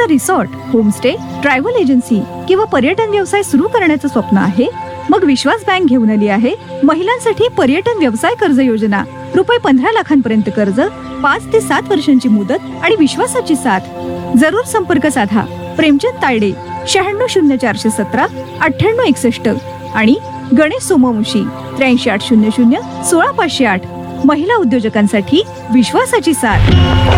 आपलं resort, homestay, travel agency किंवा पर्यटन व्यवसाय सुरू करण्याचं स्वप्न आहे? मग विश्वास बँक घेऊन आली आहे महिलांसाठी पर्यटन व्यवसाय कर्ज योजना. रुपये 15 लाखांपर्यंत कर्ज, 5 ते 7 वर्षांची मुदत आणि विश्वासाची साथ. जरूर संपर्क साधा. प्रेमचंद तायडे, 960417 9861 आणि गणेश सोमवंशी, 8380016508. महिला उद्योजकांसाठी विश्वासाची साथ.